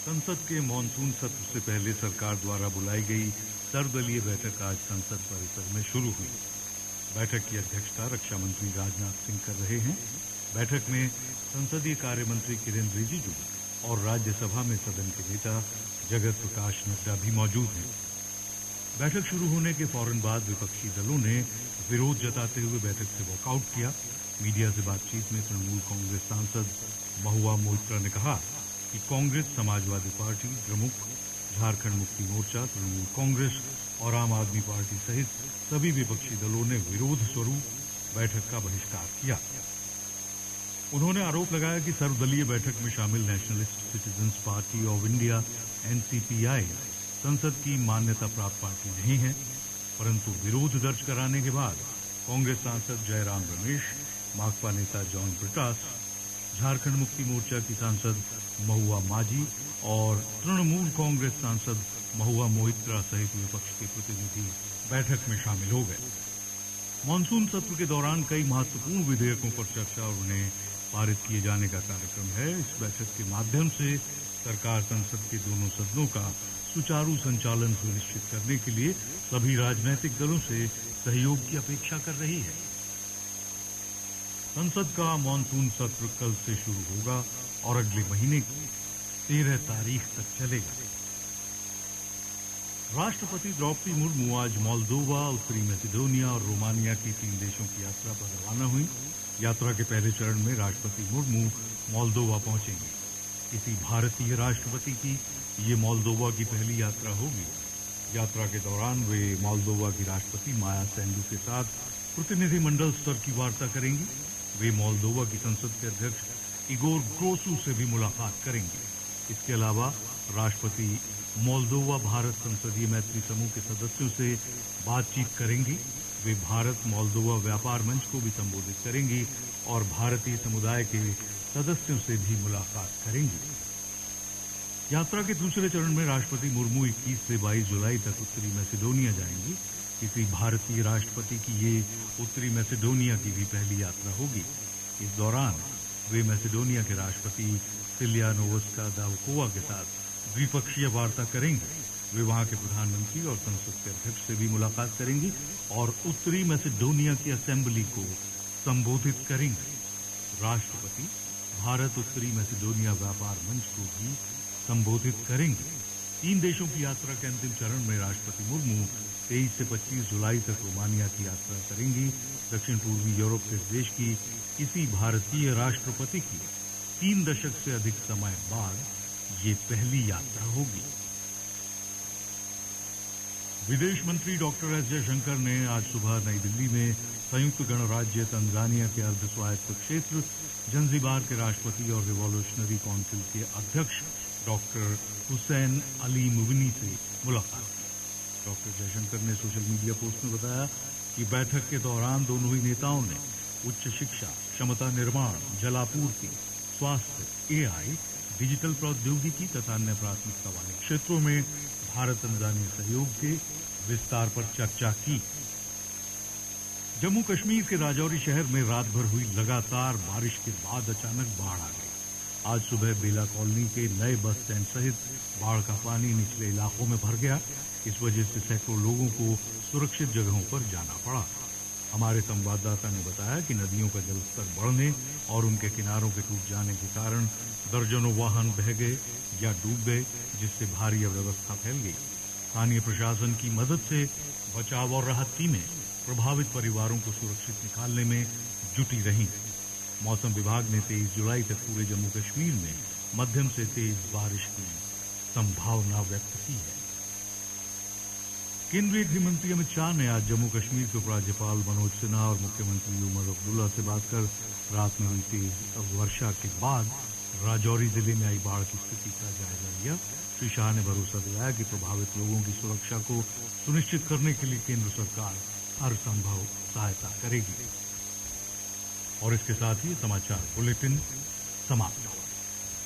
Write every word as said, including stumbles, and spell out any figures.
संसद के मॉनसून सत्र से पहले सरकार द्वारा बुलाई गई सर्वदलीय बैठक आज संसद परिसर में शुरू हुई। बैठक की अध्यक्षता रक्षा मंत्री राजनाथ सिंह कर रहे हैं। बैठक में संसदीय कार्य मंत्री किरेन रिजिजू और राज्यसभा में सदन के नेता जगत प्रकाश नड्डा भी मौजूद हैं। बैठक शुरू होने के फौरन बाद विपक्षी दलों ने विरोध जताते हुए बैठक से वॉकआउट किया। मीडिया से बातचीत में तृणमूल कांग्रेस सांसद महुआ मोइत्रा ने कहा कि कांग्रेस, समाजवादी पार्टी, द्रमुक, झारखंड मुक्ति मोर्चा, तृणमूल कांग्रेस और आम आदमी पार्टी सहित सभी विपक्षी दलों ने विरोध स्वरूप बैठक का बहिष्कार किया। उन्होंने आरोप लगाया कि सर्वदलीय बैठक में शामिल nationalist citizens party of India NCPI संसद की मान्यता प्राप्त पार्टी नहीं है, परंतु विरोध दर्ज कराने के बाद कांग्रेस सांसद जयराम रमेश, माकपा नेता जॉन ब्रिटास, झारखंड मुक्ति मोर्चा की सांसद महुआ माझी और तृणमूल कांग्रेस सांसद महुआ मोइत्रा सहित विपक्ष के प्रतिनिधि बैठक में शामिल हो गए। मॉनसून सत्र के दौरान कई महत्वपूर्ण विधेयकों पर चर्चा और उन्हें पारित किए जाने का कार्यक्रम है। इस बैठक के माध्यम से सरकार संसद के दोनों सदनों का सुचारू संचालन सुनिश्चित करने के लिए सभी राजनीतिक दलों से सहयोग की अपेक्षा कर रही है। संसद का मॉनसून सत्र कल से शुरू होगा और अगले महीने की तेरह तारीख तक चलेगा। राष्ट्रपति द्रौपदी मुर्मू आज मोल्दोवा, उत्तरी मैसेडोनिया और रोमानिया की तीन देशों की यात्रा पर रवाना हुई। यात्रा के पहले चरण में राष्ट्रपति मुर्मू मोल्दोवा पहुंचेंगे। किसी भारतीय राष्ट्रपति की ये मोल्दोवा की पहली यात्रा होगी। यात्रा के दौरान वे मोल्दोवा की राष्ट्रपति माया सेंडू के साथ प्रतिनिधिमंडल स्तर की वार्ता करेंगी। वे मोल्दोवा की संसद के अध्यक्ष इगोर ग्रोसू से भी मुलाकात करेंगे। इसके अलावा राष्ट्रपति मोल्दोवा भारत संसदीय मैत्री समूह के सदस्यों से बातचीत करेंगी। वे भारत मोल्दोवा व्यापार मंच को भी संबोधित करेंगी और भारतीय समुदाय के सदस्यों से भी मुलाकात करेंगी। यात्रा के दूसरे चरण में राष्ट्रपति मुर्मू इक्कीस से बाईस जुलाई तक उत्तरी मैसेडोनिया जाएंगी। किसी भारतीय राष्ट्रपति की ये उत्तरी मैसेडोनिया की भी पहली यात्रा होगी। इस दौरान वे मैसेडोनिया के राष्ट्रपति सिलियानोवस्का दावकोवा के साथ द्विपक्षीय वार्ता करेंगे। वे वहां के प्रधानमंत्री और संसद के अध्यक्ष से भी मुलाकात करेंगी और उत्तरी मैसेडोनिया की असेंबली को संबोधित करेंगे। राष्ट्रपति भारत उत्तरी मैसेडोनिया व्यापार मंच को भी संबोधित करेंगे। तीन देशों की यात्रा के अंतिम चरण में राष्ट्रपति मुर्मू तेईस से पच्चीस जुलाई तक रोमानिया की यात्रा करेंगी। दक्षिण पूर्वी यूरोप के देश की किसी भारतीय राष्ट्रपति की तीन दशक से अधिक समय बाद ये पहली यात्रा होगी। विदेश मंत्री डॉक्टर एस जयशंकर ने आज सुबह नई दिल्ली में संयुक्त गणराज्य तंजानिया के अर्ध स्वायत्त क्षेत्र जंजीबार के राष्ट्रपति और रिवॉल्यूशनरी काउंसिल के अध्यक्ष डॉक्टर हुसैन अली मुगनी से मुलाकात की। डॉक्टर जयशंकर ने सोशल मीडिया पोस्ट में बताया कि बैठक के दौरान दोनों ही नेताओं ने उच्च शिक्षा, क्षमता निर्माण, जलापूर्ति, स्वास्थ्य, एआई, डिजिटल प्रौद्योगिकी तथा अन्य प्राथमिकता वाले क्षेत्रों में भारत तंजानिया सहयोग के विस्तार पर चर्चा की। जम्मू कश्मीर के राजौरी शहर में रात भर हुई लगातार बारिश के बाद अचानक बाढ़ आ गई। आज सुबह बेला कॉलोनी के नए बस स्टैंड सहित बाढ़ का पानी निचले इलाकों में भर गया। इस वजह से सैकड़ों लोगों को सुरक्षित जगहों पर जाना पड़ा। हमारे संवाददाता ने बताया कि नदियों का जलस्तर बढ़ने और उनके किनारों के टूट जाने के कारण दर्जनों वाहन बह गए या डूब गए, जिससे भारी अव्यवस्था फैल गई। स्थानीय प्रशासन की मदद से बचाव और राहत टीमें प्रभावित परिवारों को सुरक्षित निकालने में जुटी रहीं। मौसम विभाग ने तेईस जुलाई तक पूरे जम्मू कश्मीर में मध्यम से तेज बारिश की संभावना व्यक्त की है। केंद्रीय गृह मंत्री अमित शाह ने आज जम्मू कश्मीर के उपराज्यपाल मनोज सिन्हा और मुख्यमंत्री उमर अब्दुल्ला से बात कर रात में हुई तेज वर्षा के बाद राजौरी जिले में आई बाढ़ की स्थिति का जायजा लिया। श्री शाह ने भरोसा दिलाया कि प्रभावित लोगों की सुरक्षा को सुनिश्चित करने के लिए केंद्र सरकार हर संभव सहायता करेगी। और इसके साथ ही समाचार बुलेटिन समाप्त।